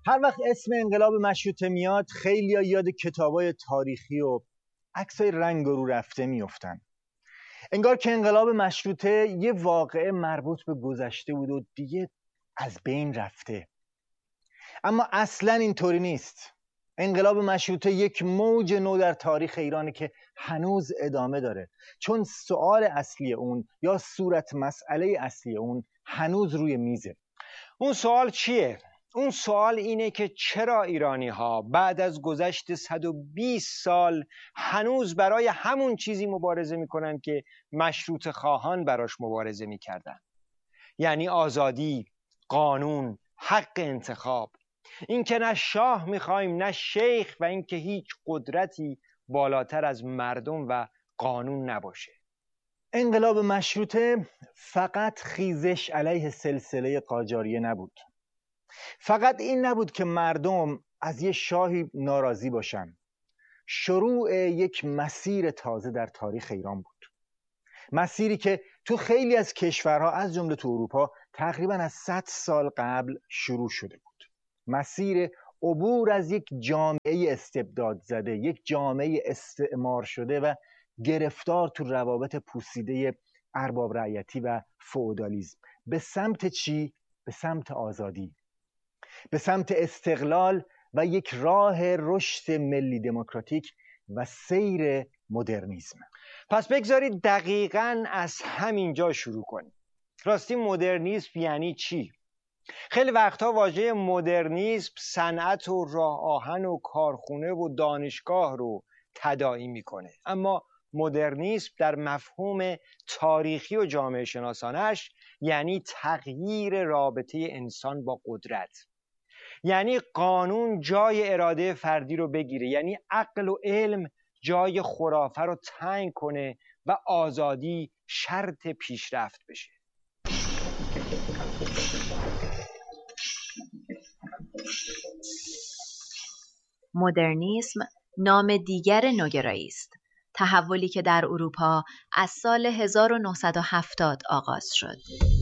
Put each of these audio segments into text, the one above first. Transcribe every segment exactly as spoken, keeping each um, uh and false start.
هر وقت اسم انقلاب مشروطه میاد خیلی‌ها یاد کتابای تاریخی و عکسای رنگ رو رفته میافتن. انگار که انقلاب مشروطه یه واقعه مربوط به گذشته بود و دیگه از بین رفته. اما اصلاً اینطوری نیست. انقلاب مشروطه یک موج نو در تاریخ ایرانه که هنوز ادامه داره، چون سوال اصلی اون یا صورت مسئله اصلی اون هنوز روی میزه. اون سوال چیه؟ اون سوال اینه که چرا ایرانی ها بعد از گذشت صد و بیست سال هنوز برای همون چیزی مبارزه میکنن که مشروطه خواهان براش مبارزه میکردن، یعنی آزادی، قانون، حق انتخاب. این که نه شاه میخوایم نه شیخ، و این که هیچ قدرتی بالاتر از مردم و قانون نباشه. انقلاب مشروطه فقط خیزش علیه سلسله قاجاریه نبود. فقط این نبود که مردم از یه شاهی ناراضی باشن. شروع یک مسیر تازه در تاریخ ایران بود. مسیری که تو خیلی از کشورها از جمله تو اروپا تقریبا از صد سال قبل شروع شده بود. مسیر عبور از یک جامعه استبداد زده، یک جامعه استعمار شده و گرفتار تو روابط پوسیده ارباب رعیتی و فئودالیسم به سمت چی؟ به سمت آزادی، به سمت استقلال و یک راه رشد ملی دموکراتیک و سیر مدرنیسم. پس بگذارید دقیقاً از همینجا شروع کنیم. راستی مدرنیسم یعنی چی؟ خیلی وقتها واژه مدرنیسم صنعت و راه آهن و کارخونه و دانشگاه رو تداعی میکنه، اما مدرنیسم در مفهوم تاریخی و جامعه شناسانش یعنی تغییر رابطه انسان با قدرت، یعنی قانون جای اراده فردی رو بگیره، یعنی عقل و علم جای خرافه رو تنگ کنه و آزادی شرط پیشرفت بشه. مدرنیسم نام دیگر نوگرایی است، تحولی که در اروپا از سال هزار و نهصد و هفتاد آغاز شد.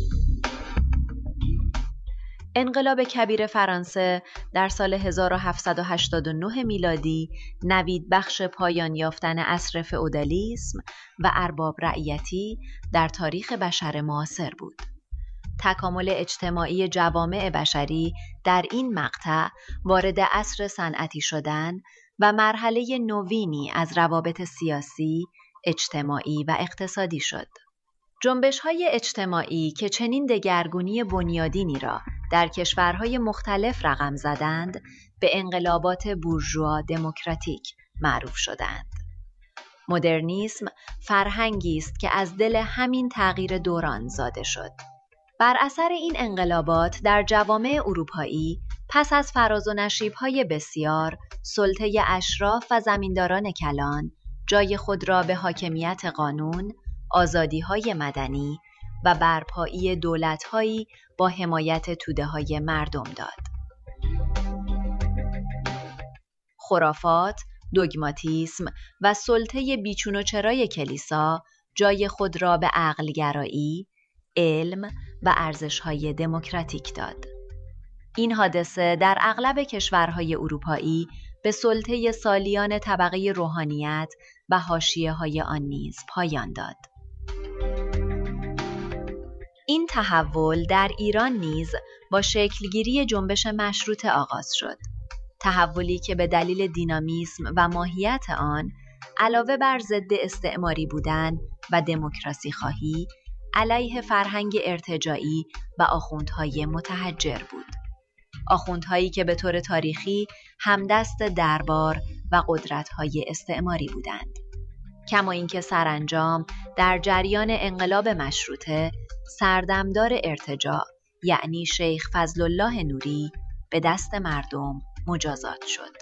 انقلاب کبیر فرانسه در سال هزار و هفتصد و هشتاد و نه میلادی نوید بخش پایان یافتن عصر فئودالیسم و ارباب رعیتی در تاریخ بشر معاصر بود. تکامل اجتماعی جوامع بشری در این مقطع وارد عصر صنعتی شدن و مرحله نوینی از روابط سیاسی، اجتماعی و اقتصادی شد. جنبش‌های اجتماعی که چنین دگرگونی بنیادینی را در کشورهای مختلف رقم زدند، به انقلابات بورژوا دموکراتیک معروف شدند. مدرنیسم فرهنگی است که از دل همین تغییر دوران زاده شد. بر اثر این انقلابات در جوامع اروپایی پس از فراز و نشیب‌های بسیار، سلطه اشراف و زمینداران کلان جای خود را به حاکمیت قانون، آزادی‌های مدنی و برپایی دولت‌هایی با حمایت توده‌های مردم داد. خرافات، دوگماتیسم و سلطه بیچون و چرای کلیسا جای خود را به عقل‌گرایی، علم و ارزش‌های دموکراتیک داد. این حادثه در اغلب کشورهای اروپایی به سلطه سالیان طبقه روحانیت و حاشیه‌های آن نیز پایان داد. این تحول در ایران نیز با شکلگیری جنبش مشروطه آغاز شد. تحولی که به دلیل دینامیسم و ماهیت آن علاوه بر ضد استعماری بودن و دموکراسی خواهی علیه فرهنگ ارتجاعی و آخوندهای متحجر بود. آخوندهایی که به طور تاریخی همدست دربار و قدرت‌های استعماری بودند. کما اینکه سرانجام در جریان انقلاب مشروطه سردمدار ارتجاع یعنی شیخ فضلالله نوری به دست مردم مجازات شد.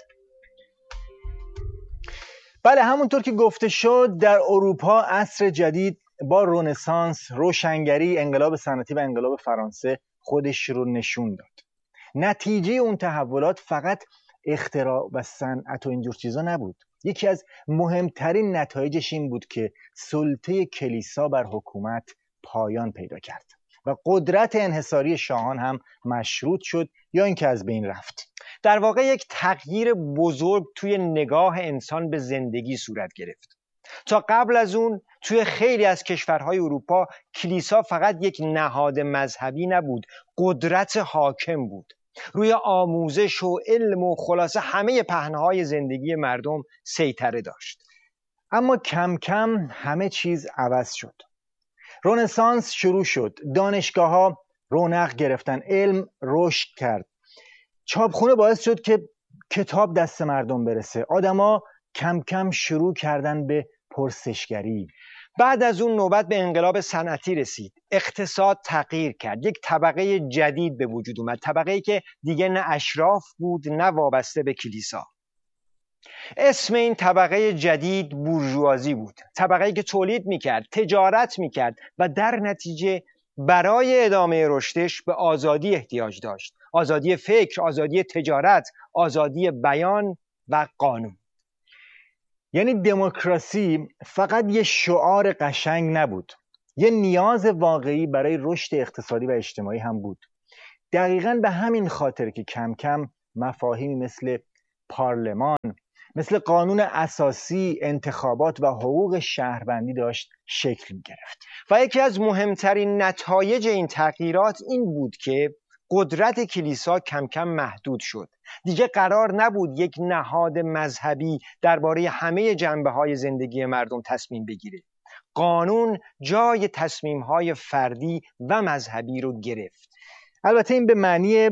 بله، همونطور که گفته شد در اروپا عصر جدید با رنسانس، روشنگری، انقلاب صنعتی و انقلاب فرانسه خودش رو نشون داد. نتیجه اون تحولات فقط اختراع و صنعت و اینجور چیزا نبود. یکی از مهمترین نتایجش این بود که سلطه کلیسا بر حکومت پایان پیدا کرد و قدرت انحصاری شاهان هم مشروط شد یا اینکه از بین رفت. در واقع یک تغییر بزرگ توی نگاه انسان به زندگی صورت گرفت. تا قبل از اون توی خیلی از کشورهای اروپا کلیسا فقط یک نهاد مذهبی نبود، قدرت حاکم بود. روی آموزش و علم و خلاصه همه پهنه‌های زندگی مردم سیطره داشت. اما کم کم همه چیز عوض شد. رنسانس شروع شد، دانشگاه‌ها رونق گرفتن، علم رشد کرد. چاپخونه باعث شد که کتاب دست مردم برسه. آدما کم کم شروع کردن به پرسشگری. بعد از اون نوبت به انقلاب صنعتی رسید. اقتصاد تغییر کرد. یک طبقه جدید به وجود اومد. طبقه‌ای که دیگه نه اشراف بود نه وابسته به کلیسا. اسم این طبقه جدید بورژوازی بود. طبقه‌ای که تولید میکرد، تجارت میکرد و در نتیجه برای ادامه رشدش به آزادی احتیاج داشت. آزادی فکر، آزادی تجارت، آزادی بیان و قانون. یعنی دموکراسی فقط یه شعار قشنگ نبود، یه نیاز واقعی برای رشد اقتصادی و اجتماعی هم بود. دقیقاً به همین خاطر که کم کم مفاهیمی مثل پارلمان، مثل قانون اساسی، انتخابات و حقوق شهروندی داشت شکل می‌گرفت. و یکی از مهمترین نتایج این تغییرات این بود که قدرت کلیسا کم کم محدود شد. دیگه قرار نبود یک نهاد مذهبی درباره همه جنبه‌های زندگی مردم تصمیم بگیره. قانون جای تصمیم‌های فردی و مذهبی رو گرفت. البته این به معنی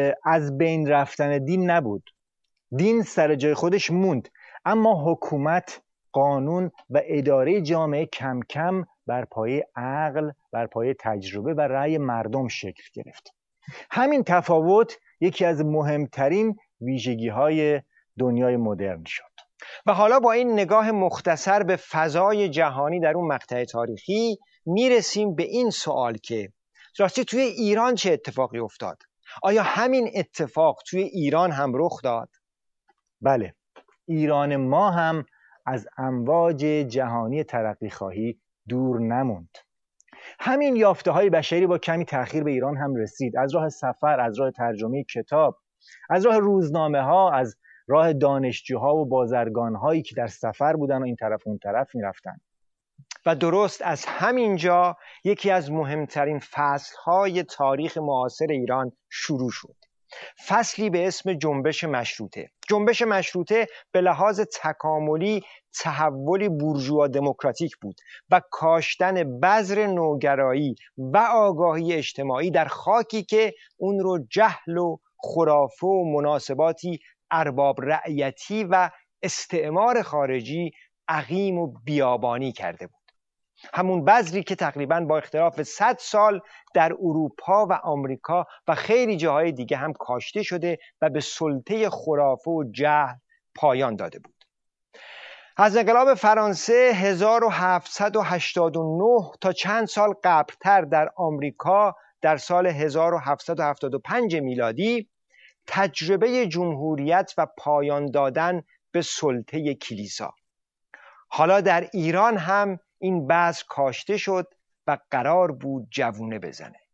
از بین رفتن دین نبود. دین سر جای خودش موند، اما حکومت، قانون و اداره جامعه کم کم بر پایه عقل، بر پایه تجربه و رأی مردم شکل گرفت. همین تفاوت یکی از مهمترین ویژگی‌های دنیای مدرن شد. و حالا با این نگاه مختصر به فضای جهانی در اون مقطع تاریخی میرسیم به این سوال که راستی توی ایران چه اتفاقی افتاد؟ آیا همین اتفاق توی ایران هم رخ داد؟ بله، ایران ما هم از امواج جهانی ترقی خواهی دور نموند. همین یافته های بشری با کمی تأخیر به ایران هم رسید. از راه سفر، از راه ترجمه کتاب، از راه روزنامه ها، از راه دانشجوها و بازرگان هایی که در سفر بودن و این طرف اون طرف می رفتن. و درست از همینجا یکی از مهمترین فصلهای تاریخ معاصر ایران شروع شد. فصلی به اسم جنبش مشروطه. جنبش مشروطه به لحاظ تکاملی تحولی بورژوا دموکراتیک بود و کاشتن بذر نوگرایی و آگاهی اجتماعی در خاکی که اون رو جهل و خرافه و مناسباتی ارباب رعیتی و استعمار خارجی عقیم و بیابانی کرده بود. همون بذری که تقریباً با اختلاف صد سال در اروپا و آمریکا و خیلی جاهای دیگه هم کاشته شده و به سلطه خرافه و جهل پایان داده بود. از انقلاب فرانسه هزار و هفتصد و هشتاد و نه تا چند سال قبلتر در آمریکا در سال هزار و هفتصد و هفتاد و پنج میلادی تجربه جمهوریت و پایان دادن به سلطه کلیسا. حالا در ایران هم این بذر کاشته شد و قرار بود جوونه بزنه.